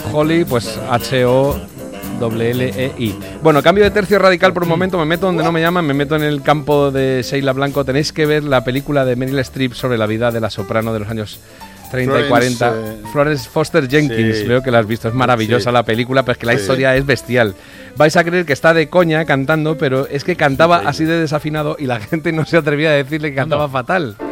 Holly, pues H-O-L-L-E-I. Bueno, cambio de tercio radical por un momento, me meto donde no me llaman, me meto en el campo de Sheila Blanco. Tenéis que ver la película de Meryl Streep sobre la vida de la soprano de los años 30 y 40. Florence Foster Jenkins, sí. veo que la has visto, es maravillosa la película, pero es que la historia es bestial. Vais a creer que está de coña cantando, pero es que cantaba así de desafinado y la gente no se atrevía a decirle que cantaba fatal.